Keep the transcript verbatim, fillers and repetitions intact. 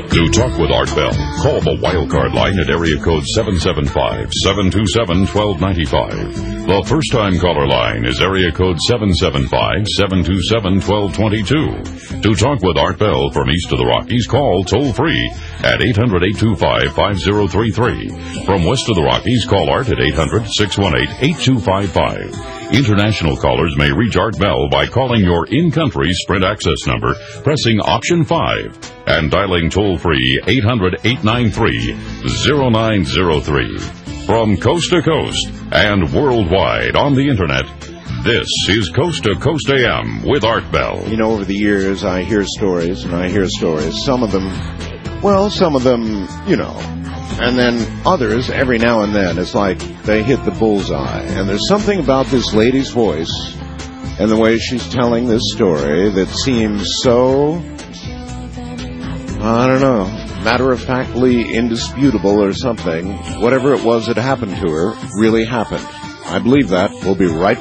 To talk with Art Bell, call the Wildcard line at area code seven seven five, seven two seven, one two nine five. The first-time caller line is area code seven seven five, seven two seven, one two two two. To talk with Art Bell from east of the Rockies, call toll-free at eight hundred, eight two five, five zero three three. From west of the Rockies, call Art at eight hundred, six one eight, eight two five five. International callers may reach Art Bell by calling your in-country Sprint access number, pressing option five, and dialing toll-free eight hundred, eight nine three, zero nine zero three. From coast to coast and worldwide on the Internet, this is Coast to Coast A M with Art Bell. You know, over the years, I hear stories, and I hear stories. Some of them, well, some of them, you know. And then others, every now and then, it's like they hit the bullseye. And there's something about this lady's voice and the way she's telling this story that seems so, I don't know, matter-of-factly indisputable or something. Whatever it was that happened to her really happened. I believe that. We'll be right back.